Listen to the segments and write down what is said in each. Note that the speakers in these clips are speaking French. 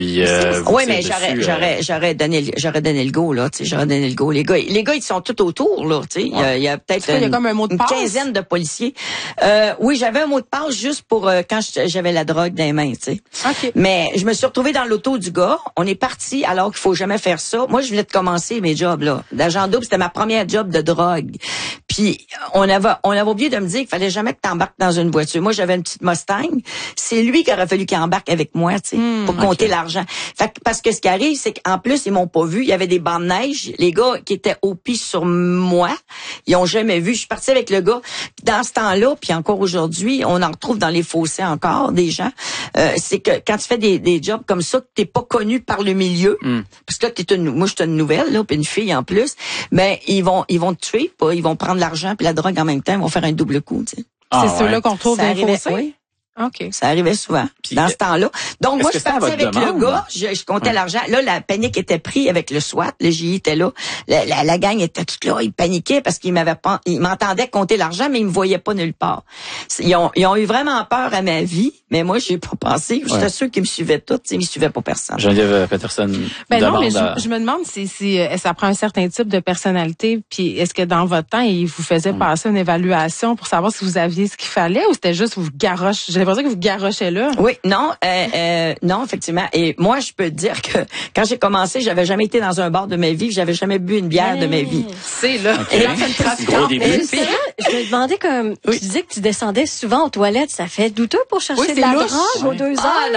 Oui, mais j'aurais donné le go, là, tu sais, j'aurais donné le go. Les gars, ils sont tout autour, là, tu sais. Il y a peut-être une quinzaine de policiers. Oui, j'avais un mot de passe juste pour quand j'avais la drogue dans les mains, tu sais. Okay. Mais je me suis retrouvée dans l'auto du gars. On est parti alors qu'il faut jamais faire ça. Moi, je venais de commencer mes jobs, là. D'agent double, c'était ma première job de drogue. Puis, on avait oublié de me dire qu'il fallait jamais que t'embarques dans une voiture. Moi, j'avais une petite Mustang. C'est lui qui aurait fallu qu'il embarque avec moi, tu sais, pour compter l'argent. Fait que, parce que ce qui arrive, c'est qu'en plus, ils m'ont pas vu. Il y avait des bancs de neige. Les gars qui étaient au pied sur moi, ils ont jamais vu. Je suis partie avec le gars. Dans ce temps-là, puis encore aujourd'hui, on en retrouve dans les fossés encore des gens. C'est que quand tu fais des jobs comme ça, que t'es pas connu par le milieu, parce que là, moi, je suis une nouvelle, là, puis une fille en plus, mais ils vont te tuer, pas, ils vont prendre l'argent puis la drogue en même temps, ils vont faire un double coup, tu sais. C'est ceux-là qu'on retrouve dans les fossés? Oui. OK. Ça arrivait souvent, dans ce temps-là. Donc, moi, je suis partie avec le gars, je comptais l'argent. Là, la panique était prise avec le SWAT, le GI était là. La gang était toute là, ils paniquaient parce qu'ils m'entendaient compter l'argent, mais ils me voyaient pas nulle part. Ils ont eu vraiment peur à ma vie, mais moi, j'ai pas pensé. J'étais sûr qu'ils me suivaient tous, ils me suivaient pas personne. Geneviève Peterson. Non, mais je me demande si ça prend un certain type de personnalité, puis est-ce que dans votre temps, ils vous faisaient passer une évaluation pour savoir si vous aviez ce qu'il fallait ou c'était juste vous garoche? J'ai l'impression que vous garochez là. Oui, non, effectivement. Et moi, je peux te dire que quand j'ai commencé, j'avais jamais été dans un bar de ma vie, j'avais jamais bu une bière de ma vie. C'est là. Okay. Gros début. Je me demandais comme tu disais que tu descendais souvent aux toilettes, ça fait douteux pour chercher de la drogue aux 2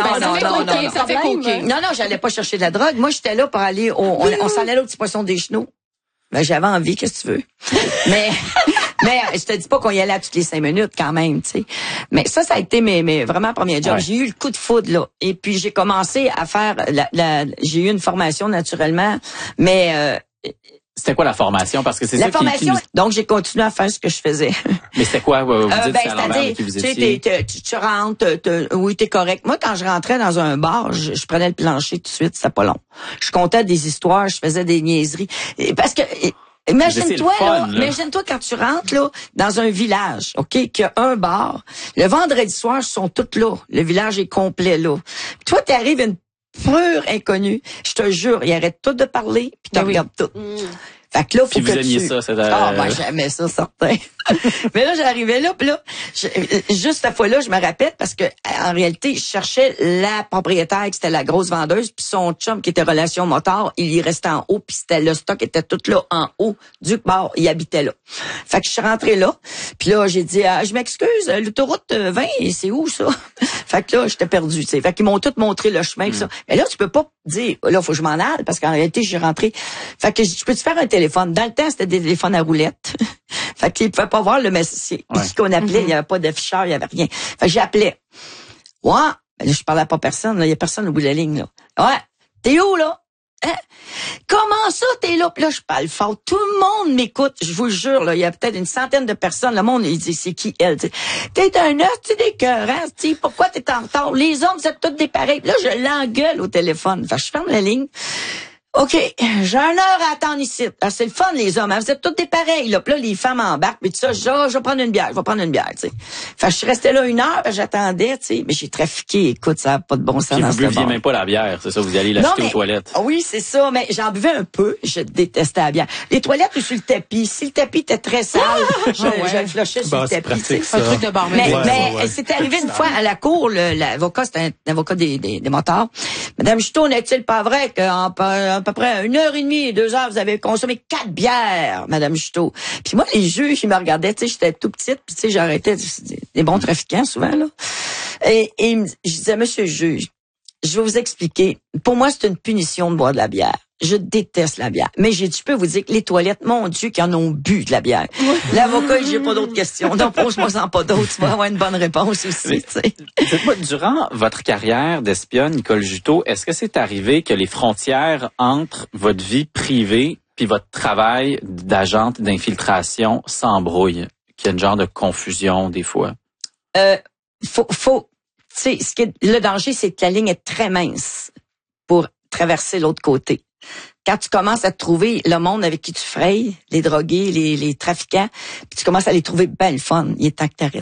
heures. Non, j'allais pas chercher de la drogue. Moi, j'étais là pour aller on s'en allait au petit poisson des Chenaux. Ben, j'avais envie, qu'est-ce que tu veux. Mais je te dis pas qu'on y allait à toutes les 5 minutes quand même, tu sais. Mais ça a été mes vraiment premier job. Ouais. J'ai eu le coup de foudre, là. Et puis, j'ai commencé à faire j'ai eu une formation naturellement, mais c'était quoi la formation? Parce que c'est ça qui nous... Donc, j'ai continué à faire ce que je faisais. Mais c'était quoi? Vous dites c'est-à-dire, qui vous étiez? Tu rentres, oui, t'es correct. Moi, quand je rentrais dans un bar, je prenais le plancher tout de suite, c'était pas long. Je comptais des histoires, je faisais des niaiseries. Parce que... Imagine-toi quand tu rentres là dans un village, OK, qu'il y a un bar. Le vendredi soir, ils sont tous là. Le village est complet là. Puis toi, t'arrives une pure inconnue. Je te jure, ils arrêtent tout de parler, puis tu regardes tout. Fait que là, faut puis vous aimiez ça, c'est ben, j'aimais ça, certain. Mais là, j'arrivais là, puis là, juste cette fois-là, je me rappelle, parce que en réalité, je cherchais la propriétaire, qui c'était la grosse vendeuse, puis son chum, qui était relation moteur, il y restait en haut, puis c'était le stock était tout là, en haut du bar, il habitait là. Fait que je suis rentrée là, puis là, j'ai dit, je m'excuse, l'autoroute 20, c'est où, ça? Fait que là, j'étais perdue, tu sais. Fait qu'ils m'ont tout montré le chemin, ça. Mais là, tu peux pas dire, là, faut que je m'en aille, parce qu'en réalité, j'ai rentré. Fait que je peux te faire un téléphone. Dans le temps, c'était des téléphones à roulettes. Fait qu'ils pouvaient pas voir le messager. Puis qu'on appelait, il y avait pas d'afficheur, il y avait rien. Fait que j'appelais. Ouais. Ben là, je parlais pas à personne, là. Il y a personne au bout de la ligne, là. Ouais. T'es où, là? Hein? Comment ça, t'es là? Puis là, je parle fort. Tout le monde m'écoute. Je vous jure, là. Il y a peut-être une centaine de personnes. Le monde, il dit, c'est qui elle? T'sais. T'es un os, tu d'écœurant. Pourquoi t'es en retard? Les hommes, vous êtes tous des pareils. Là, je l'engueule au téléphone. Fait que je ferme la ligne. OK, j'ai 1 heure à attendre ici. Ah, c'est le fun, les hommes. Hein? Vous êtes tous des pareils, là. Puis là, les femmes embarquent. Puis tout ça, je vais prendre une bière. tu sais. Fait que je suis restée là 1 heure, j'attendais, tu sais. Mais j'ai trafiqué. Écoute, ça n'a pas de bon sens. Puis vous buviez même pas la bière, c'est ça? Vous alliez l'acheter aux toilettes. Oui, c'est ça. Mais j'en buvais un peu. Je détestais la bière. Les toilettes ou sur le tapis. Si le tapis était très sale, je le flushais sur le tapis. C'est un truc de barman. Mais c'est arrivé une fois à la cour, l'avocat, c'était un avocat des motards. Madame Juteau, n'est-il pas vrai qu'en à peu près 1h30, 2 heures, vous avez consommé 4 bières, Madame Juteau? Puis moi, les juges, ils me regardaient, tu sais, j'étais tout petite, puis tu sais, j'arrêtais des bons trafiquants, souvent, là. Et je disais, monsieur le juge, je vais vous expliquer. Pour moi, c'est une punition de boire de la bière. Je déteste la bière. Mais je peux vous dire que les toilettes, mon Dieu, qui en ont bu de la bière. L'avocat, j'ai pas d'autres questions. Donc, pose-moi pas d'autres. Tu vas avoir une bonne réponse aussi, tu sais. Dites-moi, durant votre carrière d'espionne, Nicole Juteau, est-ce que c'est arrivé que les frontières entre votre vie privée puis votre travail d'agente d'infiltration s'embrouillent? Qu'il y a une genre de confusion, des fois? Tu sais, le danger, c'est que la ligne est très mince pour traverser l'autre côté. Quand tu commences à trouver le monde avec qui tu frayes, les drogués, les trafiquants, puis tu commences à les trouver ben le fun, il est temps que t'arrêtes.